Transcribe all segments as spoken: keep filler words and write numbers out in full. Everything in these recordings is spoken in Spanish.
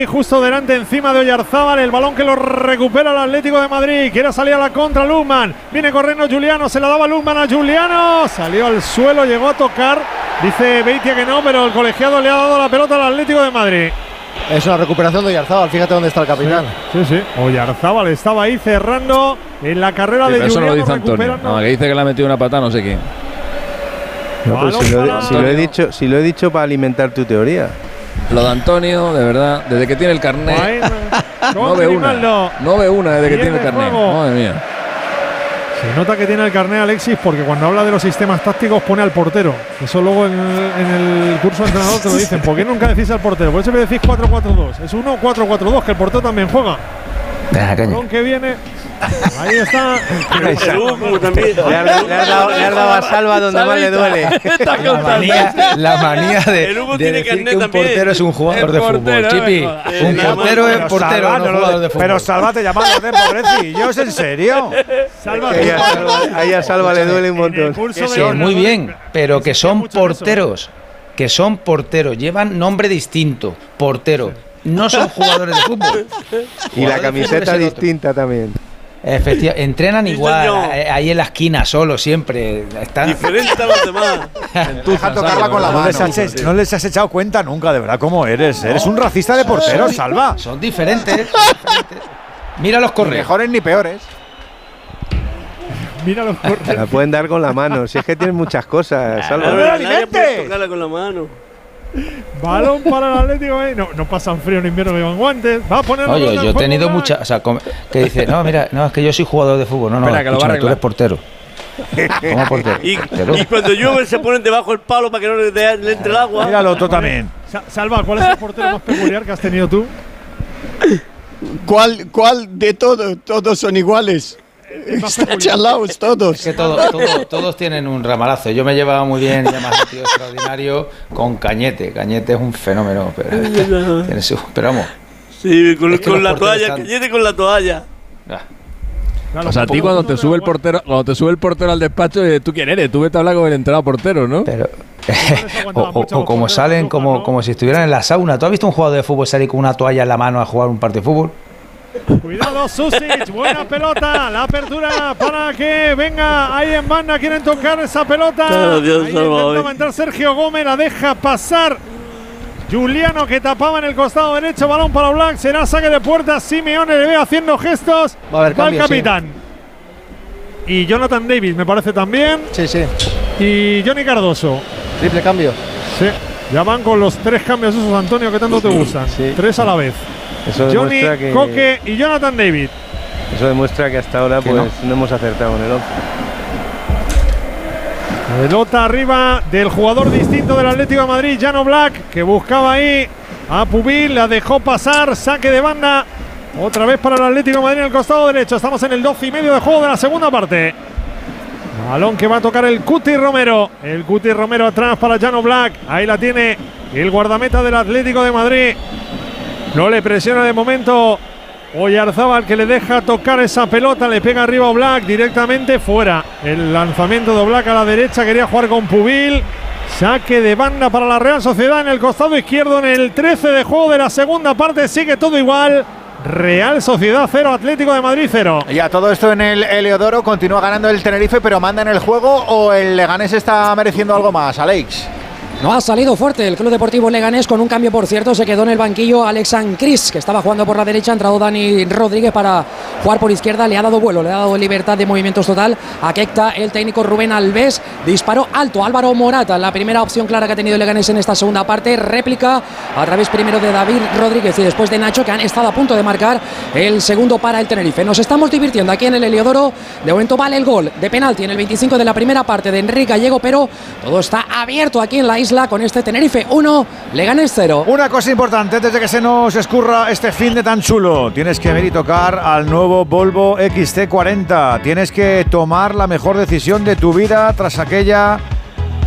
Justo delante, encima de Oyarzábal, el balón que lo recupera el Atlético de Madrid. Quiere salir a la contra Luzman. Viene corriendo Juliano, se la daba Luzman a Juliano. Salió al suelo, llegó a tocar. Dice Beitia que no, pero el colegiado le ha dado la pelota al Atlético de Madrid. Es una recuperación de Oyarzábal, fíjate dónde está el capitán. Sí, sí, sí. Oyarzábal estaba ahí cerrando en la carrera sí, de Juliano. Eso no lo dice Antonio. No, que dice que le ha metido una patada, no sé quién. No, pues si, lo, si, lo he dicho, si lo he dicho para alimentar tu teoría. Lo de Antonio, de verdad, desde que tiene el carnet, no ve una, no ve una desde que tiene el carnet. Madre mía. Se nota que tiene el carnet Alexis porque cuando habla de los sistemas tácticos pone al portero. Eso luego en el, en el curso de entrenador te lo dicen. ¿Por qué nunca decís al portero? Por eso me decís cuatro cuatro dos. Es uno cuatro cuatro dos, que el portero también juega. Con que viene. Ahí está. El humo también. Le has dado, le has dado a Salva donde más le duele. La manía, la manía de, de decir que un portero es un jugador de fútbol. Chipi, un portero es portero, no jugador de fútbol. Pero Salva te llama de pobrecillos, ¿en serio? Salva, ahí a Salva le duele un montón. Sí, muy bien, pero que son porteros. Que son porteros. Llevan nombre distinto. Portero. No son jugadores de fútbol. Y la camiseta distinta también. Efectivamente, entrenan igual, ahí en la esquina, solo, siempre. Están diferente a los demás. Deja tocarla con la mano. No les, has, no les has echado cuenta nunca, de verdad, cómo eres. Eres un racista de porteros, Salva. Son diferentes. Son diferentes. Mira los correos. Ni mejores ni peores. Mira los correos. La pueden dar con la mano. Si es que tienen muchas cosas, Salva. No, no, nadie puede tocarla con la mano. Balón para el Atlético, ¿eh? no, no pasan frío en invierno, llevan guantes. Va a poner. Oye, yo he tenido muchas. O sea, que dice, no, mira, no, es que yo soy jugador de fútbol. No, no, espera, escúchame, tú eres portero. ¿Cómo portero? Y, y cuando llueve se ponen debajo del palo para que no le, de, le entre el agua. Míralo tú también. Salva, ¿cuál es el portero más peculiar que has tenido tú? ¿Cuál, cuál de todos? Todos son iguales. Están chalaos todos. Es que todo, todo, todos tienen un ramalazo. Yo me llevaba muy bien, y además un tío extraordinario con Cañete. Cañete es un fenómeno. Pero, tiene su, pero vamos. Sí, con, es que con la toalla, están... Cañete con la toalla. Ah. Claro, o sea, a ti cuando te sube el portero, cuando te sube el portero al despacho, ¿tú quién eres? Tú vete a hablar con el entrenador portero, ¿no? Pero, o, o, o como salen como, como si estuvieran en la sauna. ¿Tú has visto un jugador de fútbol salir con una toalla en la mano a jugar un partido de fútbol? Cuidado, Susic, buena pelota, la apertura para que venga ahí en banda, quieren tocar esa pelota. Oh, Dios, ahí intentaba entrar Sergio Gómez, la deja pasar Juliano, que tapaba en el costado derecho, balón para Black, será saque de puerta. Simeone le ve haciendo gestos, va a haber va cambio, el capitán. Sí. Y Jonathan Davis me parece también. Sí, sí. Y Johnny Cardoso. Triple cambio. Sí, ya van con los tres cambios esos, Antonio, que tanto te gustan. Sí. Tres a la vez. Eso Johnny, que Coque y Jonathan David. Eso demuestra que hasta ahora pues no? no hemos acertado en el once. Pelota arriba del jugador distinto del Atlético de Madrid, Jan Oblak, que buscaba ahí a Pubil, la dejó pasar, saque de banda. Otra vez para el Atlético de Madrid en el costado derecho. Estamos en el doce y medio de juego de la segunda parte. Balón que va a tocar el Cuti Romero. El Cuti Romero atrás para Jan Oblak. Ahí la tiene el guardameta del Atlético de Madrid. No le presiona de momento Oyarzábal, que le deja tocar esa pelota, le pega arriba a Oblak, directamente fuera. El lanzamiento de Oblak a la derecha, quería jugar con Pubil. Saque de banda para la Real Sociedad en el costado izquierdo en el trece de juego de la segunda parte. Sigue todo igual. Real Sociedad cero, Atlético de Madrid cero. Ya todo esto en el Heliodoro, continúa ganando el Tenerife, pero manda en el juego, o el Leganés está mereciendo algo más, Alex. No ha salido fuerte el Club Deportivo Leganés, con un cambio, por cierto. Se quedó en el banquillo Alexan Cris, que estaba jugando por la derecha. Ha entrado Dani Rodríguez para jugar por izquierda. Le ha dado vuelo, le ha dado libertad de movimientos total a Keita. El técnico Rubén Alves disparó alto. Álvaro Morata, la primera opción clara que ha tenido Leganés en esta segunda parte. Réplica a través primero de David Rodríguez y después de Nacho, que han estado a punto de marcar el segundo para el Tenerife. Nos estamos divirtiendo aquí en el Heliodoro. De momento vale el gol de penalti en el veinticinco de la primera parte de Enrique Gallego, pero todo está abierto aquí en la isla con este Tenerife uno, Leganés cero. Una cosa importante antes de que se nos escurra este fin de tan chulo: tienes que ver y tocar al nuevo Volvo X C cuarenta. Tienes que tomar la mejor decisión de tu vida tras aquella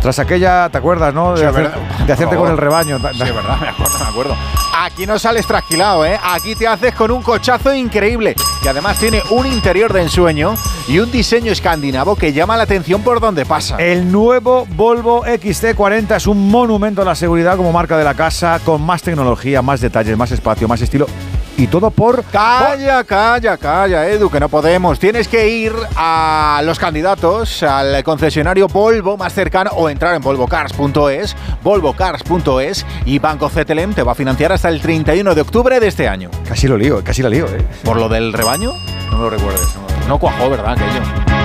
Tras aquella, ¿te acuerdas, no? De, Sí, hacer, verdad. de hacerte con el rebaño. Sí, es verdad, me acuerdo, me acuerdo. Aquí no sales trasquilado, ¿eh? Aquí te haces con un cochazo increíble. Que además tiene un interior de ensueño y un diseño escandinavo que llama la atención por donde pasa. El nuevo Volvo X C cuarenta es un monumento a la seguridad como marca de la casa, con más tecnología, más detalles, más espacio, más estilo. Y todo por... Calla, calla, calla, Edu, que no podemos. Tienes que ir a los candidatos, al concesionario Volvo más cercano o entrar en volvo cars punto es, volvo cars punto es, y Banco C T L M te va a financiar hasta el treinta y uno de octubre de este año. Casi lo lío, casi la lío, ¿eh? ¿Por lo del rebaño? No me lo recuerdes. No, no cuajó, ¿verdad, aquello?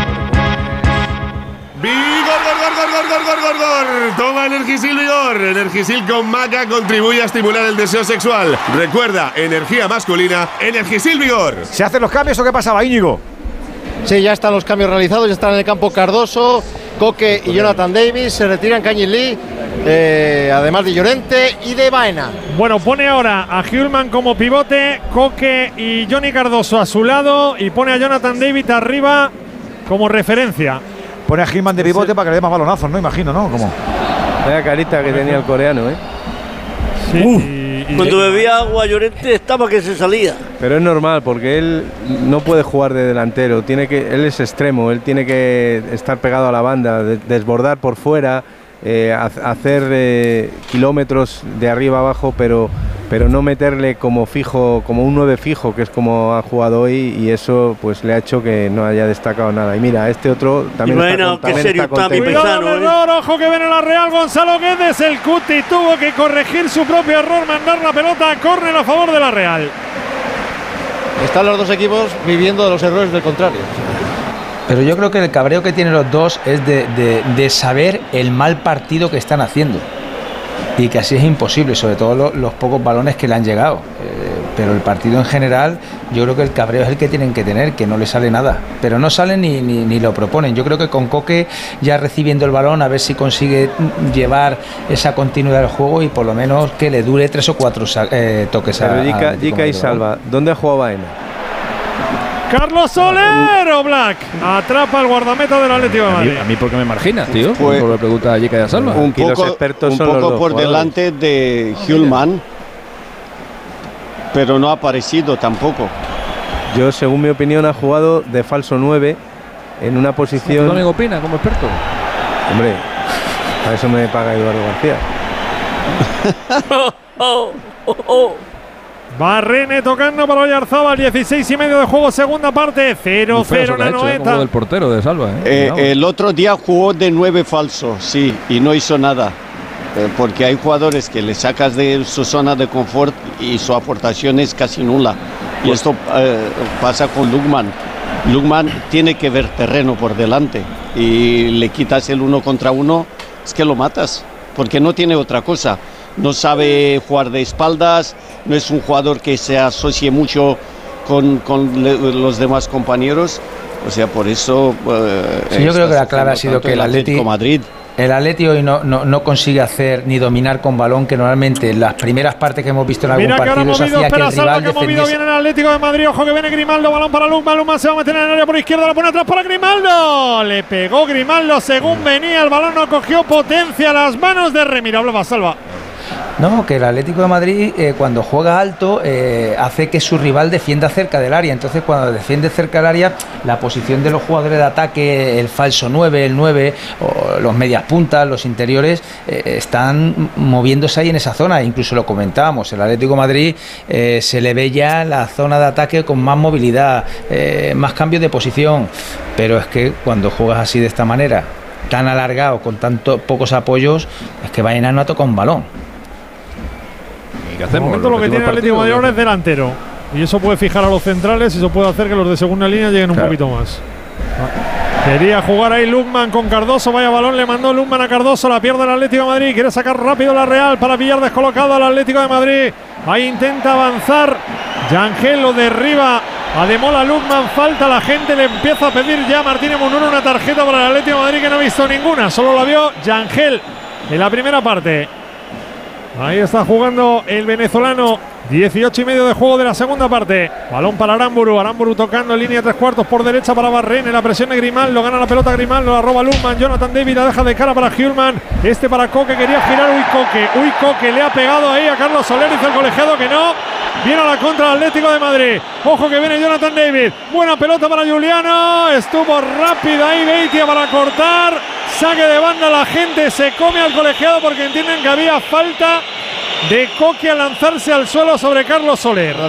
¡Vigor, gor, gor, gor, gor, gor, gor, gor! Toma Energisil Vigor. Energisil con maca contribuye a estimular el deseo sexual. Recuerda, energía masculina, Energisil Vigor. ¿Se hacen los cambios o qué pasaba, Íñigo? Sí, ya están los cambios realizados, ya están en el campo Cardoso, Coque y Jonathan Davis, se retiran Kangin Lee, eh, además de Llorente y de Baena. Bueno, pone ahora a Hjulman como pivote, Coque y Johnny Cardoso a su lado y pone a Jonathan Davis arriba como referencia. Pone a Hjulman de pivote para que le dé más balonazos, ¿no? Imagino, ¿no? ¿Cómo? Vaya carita que tenía el coreano, ¿eh? Sí. Uh, y, y, cuando bebía agua Llorente estaba que se salía. Pero es normal porque él no puede jugar de delantero, tiene que, él es extremo, él tiene que estar pegado a la banda, de, desbordar por fuera, eh, hacer eh, kilómetros de arriba abajo, pero, pero no meterle como fijo, como un nueve fijo, que es como ha jugado hoy, y eso pues le ha hecho que no haya destacado nada. Y mira, este otro también Y bueno, está, con, qué también serio está está mi contento. paisano, Cuidado, ¿eh? error, ojo que viene la Real, Gonzalo Guedes, el Cuti tuvo que corregir su propio error, mandar la pelota a córner a favor de la Real. Están los dos equipos viviendo de los errores del contrario. Pero yo creo que el cabreo que tienen los dos es de, de, de saber el mal partido que están haciendo. Y que así es imposible, sobre todo lo, los pocos balones que le han llegado. Eh, pero el partido en general, yo creo que el cabreo es el que tienen que tener, que no le sale nada. Pero no salen ni, ni, ni lo proponen. Yo creo que con Coque ya recibiendo el balón, a ver si consigue llevar esa continuidad del juego y por lo menos que le dure tres o cuatro eh, toques a Jica, Jica y Salva, ¿dónde ha jugado Baena? Carlos Soler o Black atrapa al guardameta del Atlético de Madrid. A mí, ¿por qué me marginas, tío? Pues, Por la pregunta a Jica y a Salva. Un Aquí los poco, expertos un son los poco dos por jugadores. delante de Hjulman, pero no ha aparecido tampoco. Yo, según mi opinión, ha jugado de falso nueve en una posición... ¿Tu amigo opina como experto? Hombre, a eso me paga Eduardo García. Oh, oh, oh, oh. Barrene tocando para Oyarzábal, dieciséis y medio de juego, segunda parte, cero cero en la noventa. Como del portero de Salva, ¿eh? Eh, Cuidado. el otro día jugó de nueve falso, sí, y no hizo nada. Eh, porque hay jugadores que le sacas de su zona de confort y su aportación es casi nula. Y esto eh, pasa con Lukman. Lukman tiene que ver terreno por delante y le quitas el uno contra uno, es que lo matas, porque no tiene otra cosa. No sabe jugar de espaldas, no es un jugador que se asocie mucho con, con le, los demás compañeros. O sea, por eso... Eh, sí, yo creo que la clave ha sido que el Atlético Madrid... El Atleti hoy no, no, no consigue hacer ni dominar con balón, que normalmente en las primeras partes que hemos visto en algún Mira que ahora partido se movido, hacía que espera el Salva, rival que ha movido defendiese. bien el Atlético de Madrid. Ojo que viene Grimaldo, balón para Lukman. Lukman se va a meter en el área por izquierda, la pone atrás para Grimaldo. Le pegó Grimaldo según venía, el balón no cogió potencia a las manos de Remiro. Hablaba Salva. No, que el Atlético de Madrid eh, cuando juega alto eh, hace que su rival defienda cerca del área. Entonces cuando defiende cerca del área, la posición de los jugadores de ataque, el falso nueve, el nueve, o los medias puntas, los interiores, eh, están moviéndose ahí en esa zona. Incluso lo comentábamos, el Atlético de Madrid eh, se le ve ya la zona de ataque con más movilidad, eh, más cambios de posición. Pero es que cuando juegas así de esta manera, tan alargado, con tantos pocos apoyos, es que Baena no ha tocado un balón. De momento lo que tiene el Atlético de Madrid ahora es delantero. Y eso puede fijar a los centrales y eso puede hacer que los de segunda línea lleguen un claro. poquito más. Quería jugar ahí Lukman con Cardoso. Vaya balón, le mandó Lukman a Cardoso. La pierde el Atlético de Madrid. Quiere sacar rápido la Real para pillar descolocado al Atlético de Madrid. Ahí intenta avanzar. Yangel lo derriba. Ademola Lukman. Falta, la gente le empieza a pedir ya a Martínez Munuro una tarjeta para el Atlético de Madrid que no ha visto ninguna. Solo la vio Yangel en la primera parte. Ahí está jugando el venezolano. dieciocho y medio de juego de la segunda parte. Balón para Aramburu. Aramburu tocando en línea tres cuartos por derecha para Barrene. La presión de Grimaldo. Gana la pelota Grimaldo. La roba Lundman. Jonathan David la deja de cara para Hjulman. Este para Coque. Quería girar. Uy, Coque. Uy, Coque. Le ha pegado ahí a Carlos Soler. Dice el colegiado que no. Viene a la contra el Atlético de Madrid. Ojo que viene Jonathan David. Buena pelota para Juliano. Estuvo rápida ahí Beitia para cortar. Saque de banda. La gente se come al colegiado porque entienden que había falta de Coque al lanzarse al suelo sobre Carlos Soler.